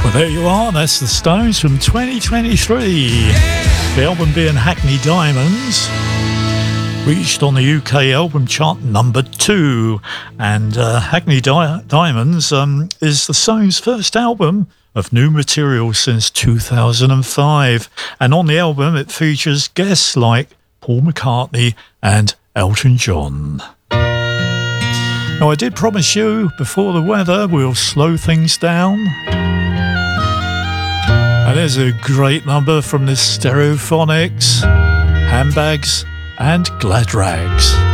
There you are, that's the Stones from 2023. The album being Hackney Diamonds reached on the UK album chart number 2. And Hackney Diamonds is the Stones' first album of new material since 2005. And on the album it features guests like Paul McCartney and Elton John. Now I did promise you before the weather we'll slow things down. And there's a great number from the Stereophonics, Handbags and Glad Rags.